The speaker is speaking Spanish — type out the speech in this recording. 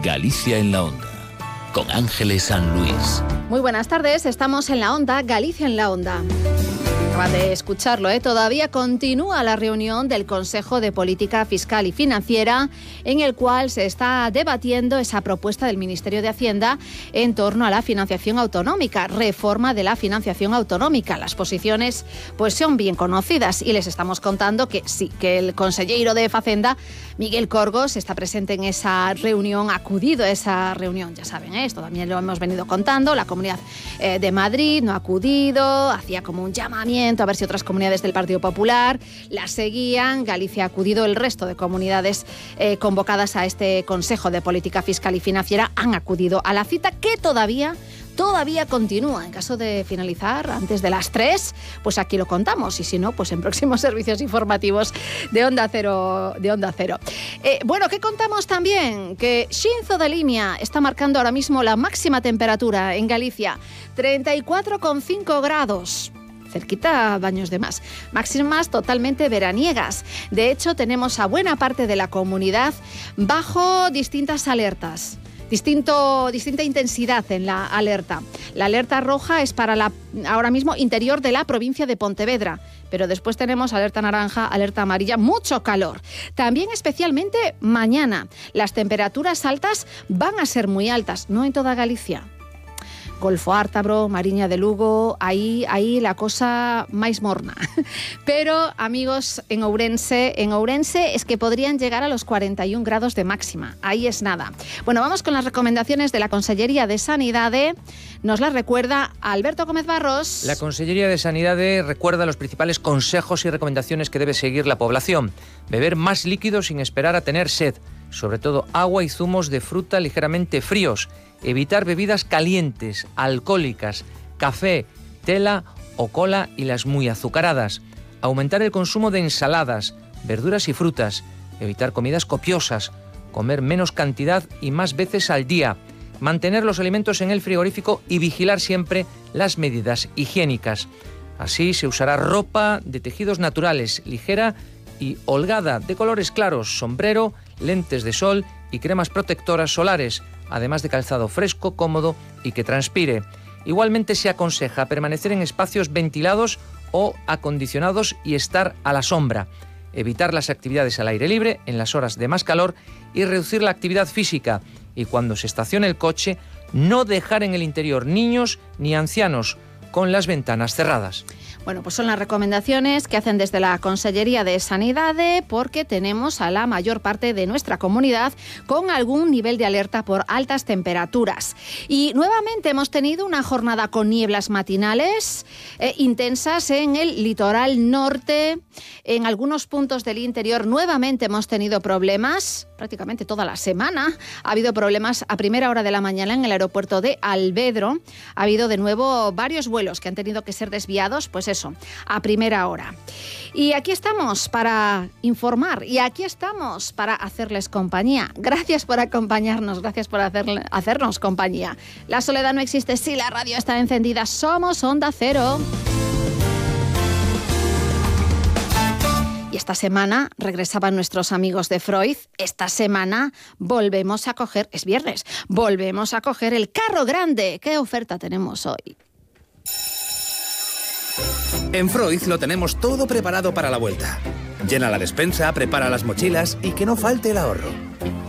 Galicia en la Onda, con Ángeles San Luis. Muy buenas tardes, estamos en la Onda, Galicia en la Onda. Acaba de escucharlo, Todavía continúa la reunión del Consejo de Política Fiscal y Financiera, en el cual se está debatiendo esa propuesta del Ministerio de Hacienda en torno a la financiación autonómica, reforma de la financiación autonómica. Las posiciones pues son bien conocidas y les estamos contando que sí, que el consellero de Facenda, Miguel Corgos, está presente en esa reunión, ha acudido a esa reunión, ya saben, esto también lo hemos venido contando. La Comunidad de Madrid no ha acudido, hacía como un llamamiento a ver si otras comunidades del Partido Popular la seguían. Galicia ha acudido, el resto de comunidades convocadas a este Consejo de Política Fiscal y Financiera han acudido a la cita, que todavía continúa. En caso de finalizar antes de las 3, pues aquí lo contamos, y si no, pues en próximos servicios informativos de Onda Cero. Bueno, ¿qué contamos también? Que Xinzo de Limia está marcando ahora mismo la máxima temperatura en Galicia, 34,5 grados. Cerquita baños de más. Máximas totalmente veraniegas. De hecho, tenemos a buena parte de la comunidad bajo distintas alertas. Distinta intensidad en la alerta. La alerta roja es para ahora mismo interior de la provincia de Pontevedra, pero después tenemos alerta naranja, alerta amarilla, mucho calor. También especialmente mañana. Las temperaturas altas van a ser muy altas, no en toda Galicia. Golfo Ártabro, Mariña de Lugo, ahí la cosa máis morna. Pero, amigos, en Ourense es que podrían llegar a los 41 grados de máxima. Ahí es nada. Bueno, vamos con las recomendaciones de la Consellería de Sanidade. Nos las recuerda Alberto Gómez Barros. La Consellería de Sanidade recuerda los principales consejos y recomendaciones que debe seguir la población. Beber más líquidos sin esperar a tener sed. Sobre todo agua y zumos de fruta ligeramente fríos. Evitar bebidas calientes, alcohólicas, café, tela o cola y las muy azucaradas. Aumentar el consumo de ensaladas, verduras y frutas. Evitar comidas copiosas. Comer menos cantidad y más veces al día. Mantener los alimentos en el frigorífico y vigilar siempre las medidas higiénicas. Así se usará ropa de tejidos naturales, ligera y holgada, de colores claros, sombrero, lentes de sol y cremas protectoras solares, además de calzado fresco, cómodo y que transpire. Igualmente se aconseja permanecer en espacios ventilados o acondicionados y estar a la sombra. Evitar las actividades al aire libre en las horas de más calor y reducir la actividad física. Y cuando se estacione el coche, no dejar en el interior niños ni ancianos con las ventanas cerradas. Bueno, pues son las recomendaciones que hacen desde la Consellería de Sanidade, porque tenemos a la mayor parte de nuestra comunidad con algún nivel de alerta por altas temperaturas. Y nuevamente hemos tenido una jornada con nieblas matinales intensas en el litoral norte. En algunos puntos del interior nuevamente hemos tenido problemas, prácticamente toda la semana. Ha habido problemas a primera hora de la mañana en el aeropuerto de Alvedro. Ha habido de nuevo varios vuelos que han tenido que ser desviados, pues eso, a primera hora. Y aquí estamos para informar, y aquí estamos para hacerles compañía. Gracias por acompañarnos, gracias por hacernos compañía. La soledad no existe si la radio está encendida. Somos Onda Cero. Y esta semana regresaban nuestros amigos de Freud. Esta semana volvemos a coger, es viernes, volvemos a coger el carro grande. ¿Qué oferta tenemos hoy? En Freud lo tenemos todo preparado para la vuelta. Llena la despensa, prepara las mochilas y que no falte el ahorro.